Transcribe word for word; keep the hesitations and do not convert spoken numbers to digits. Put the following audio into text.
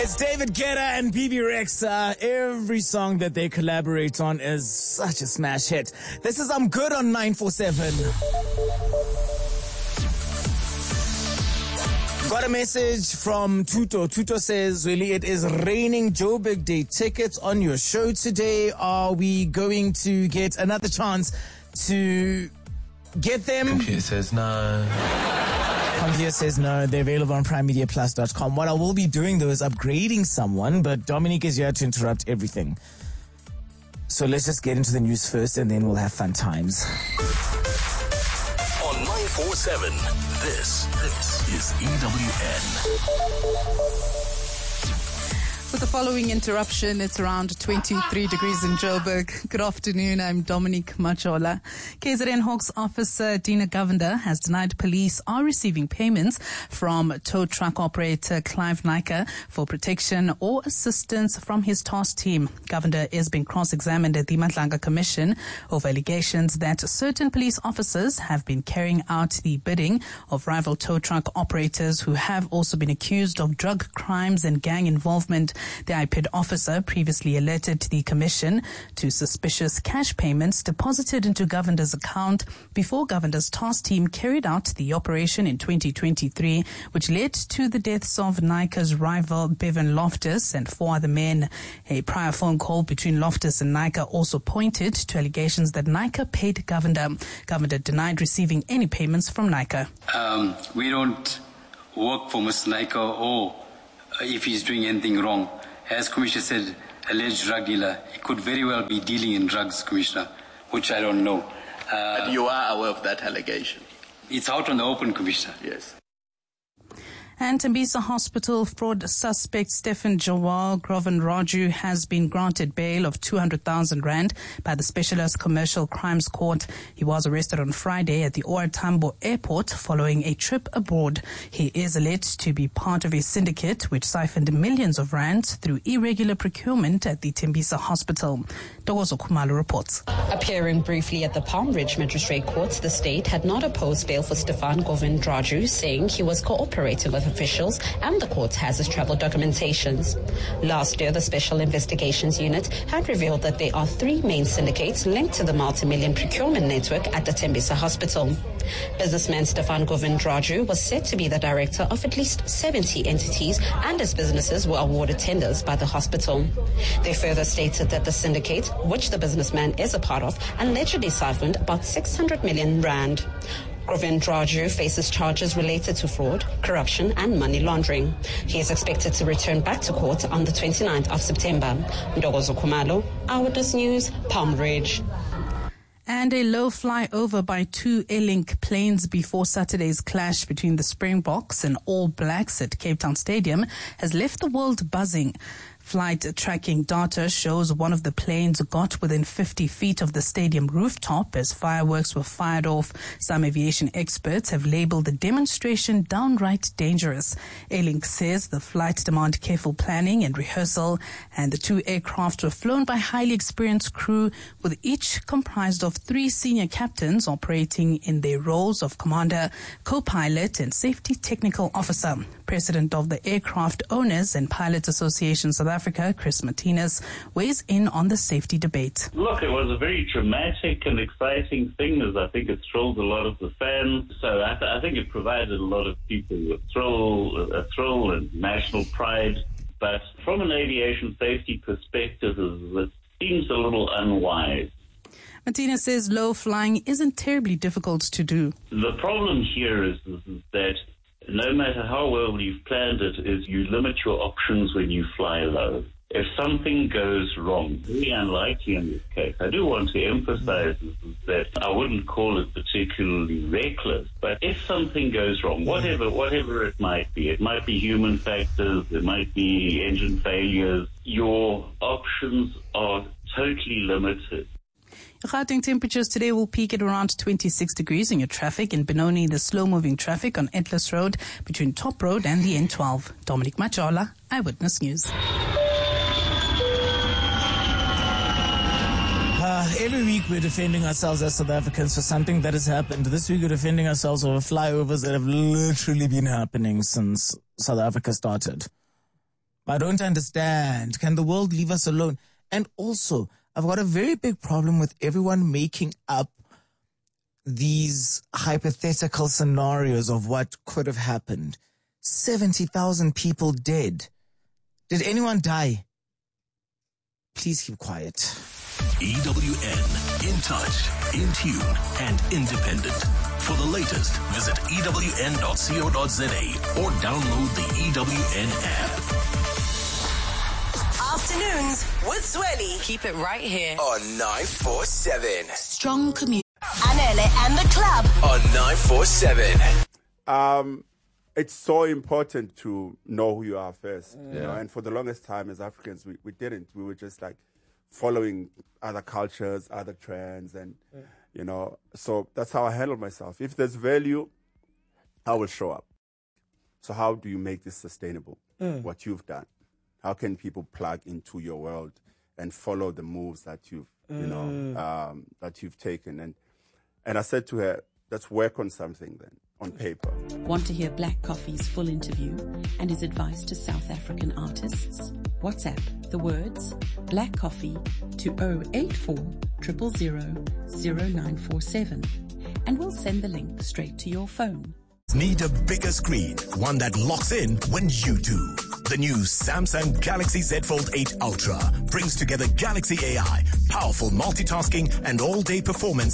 It's David Guetta and B B Rexa. Every song that they collaborate on is such a smash hit. This is I'm Good on nine four seven. Got a message from Tuto. Tuto says, really, it is raining Joburg Day tickets on your show today. Are we going to get another chance to get them? Computer says no. Computer says no. They're available on prime media plus dot com. What I will be doing, though, is upgrading someone, but Dominic is here to interrupt everything. So let's just get into the news first, and then we'll have fun times. On nine four seven, this, this is E W N. With the following interruption, it's around twenty-three degrees in Joburg. Good afternoon, I'm Dominic Machola. K Z N Hawks officer Dina Govender has denied police are receiving payments from tow truck operator Clive Nyka for protection or assistance from his task team. Govender is being cross-examined at the Matlanga Commission over allegations that certain police officers have been carrying out the bidding of rival tow truck operators who have also been accused of drug crimes and gang involvement. The I P I D officer previously alerted the commission to suspicious cash payments deposited into Governor's account before Governor's task team carried out the operation in twenty twenty-three, which led to the deaths of Nyka's rival Bevan Loftus and four other men. A prior phone call between Loftus and Nyka also pointed to allegations that Nyka paid Governor. Governor denied receiving any payments from Nyka. Um, we don't work for Mister Nyka or if he's doing anything wrong. As Commissioner said, alleged drug dealer, he could very well be dealing in drugs, Commissioner, which I don't know. Uh, but you are aware of that allegation? It's out on the open, Commissioner. Yes. And Tembisa Hospital fraud suspect Stephen Jawal Grovan Raju has been granted bail of two hundred thousand rand by the Specialist Commercial Crimes Court. He was arrested on Friday at the O R Tambo Airport following a trip abroad. He is alleged to be part of a syndicate which siphoned millions of rands through irregular procurement at the Tembisa Hospital. Dogozo Kumalo reports. Appearing briefly at the Palm Ridge Magistrate Court, the state had not opposed bail for Stefan Govind Raju, saying he was cooperating with officials and the court has his travel documentations. Last year, the Special Investigations Unit had revealed that there are three main syndicates linked to the multi-million procurement network at the Tembisa Hospital. Businessman Stefan Govind Raju was said to be the director of at least seventy entities, and his businesses were awarded tenders by the hospital. They further stated that the syndicate, which the businessman is a part of, allegedly siphoned about six hundred million rand. Govind Raju faces charges related to fraud, corruption and money laundering. He is expected to return back to court on the twenty-ninth of September. Ndogozo Kumalo, Eyewitness News, Palm Ridge. And a low flyover by two Airlink planes before Saturday's clash between the Springboks and All Blacks at Cape Town Stadium has left the world buzzing. Flight tracking data shows one of the planes got within fifty feet of the stadium rooftop as fireworks were fired off. Some aviation experts have labeled the demonstration downright dangerous. Airlink says the flight demanded careful planning and rehearsal, and the two aircraft were flown by highly experienced crew, with each comprised of three senior captains operating in their roles of commander, co-pilot, and safety technical officer. President of the Aircraft Owners and Pilots Association South Africa, Chris Martinez, weighs in on the safety debate. Look, it was a very dramatic and exciting thing, as I think it thrilled a lot of the fans. So I, th- I think it provided a lot of people with thrill, a thrill and national pride. But from an aviation safety perspective, it seems a little unwise. Martinez says low flying isn't terribly difficult to do. The problem here is, is, is that no matter how well you've planned it, is you limit your options when you fly low. If something goes wrong, very unlikely in this case, I do want to emphasize that I wouldn't call it particularly reckless, but if something goes wrong, whatever whatever it might be, it might be human factors, it might be engine failures, your options are totally limited. Gauteng temperatures today will peak at around twenty-six degrees in your traffic. In Benoni, the slow-moving traffic on Atlas Road between Top Road and the N twelve. Dominic Machola, Eyewitness News. Uh, every week we're defending ourselves as South Africans for something that has happened. This week we're defending ourselves over flyovers that have literally been happening since South Africa started. I don't understand. Can the world leave us alone? And also, I've got a very big problem with everyone making up these hypothetical scenarios of what could have happened. seventy thousand people dead. Did anyone die? Please keep quiet. E W N, in touch, in tune, and independent. For the latest, visit E W N dot co dot za or download the E W N app. Afternoons with Zweli. Keep it right here on nine four seven. Strong community. Anele and the club on nine four seven. Um, it's so important to know who you are first. Yeah. You know, and for the longest time as Africans, we, we didn't. We were just like following other cultures, other trends, and yeah. you know, so that's how I handle myself. If there's value, I will show up. So how do you make this sustainable? Mm. What you've done. How can people plug into your world and follow the moves that you've, mm. you know, um, that you've taken? And and I said to her, let's work on something then, on paper. Want to hear Black Coffee's full interview and his advice to South African artists? WhatsApp the words Black Coffee to oh eight four, zero zero zero, zero nine four seven and we'll send the link straight to your phone. Need a bigger screen, one that locks in when you do. The new Samsung Galaxy Z Fold eight Ultra brings together Galaxy A I, powerful multitasking, and all-day performance